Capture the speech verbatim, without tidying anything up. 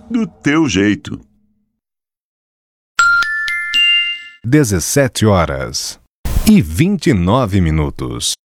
do teu jeito. dezessete horas e vinte e nove minutos.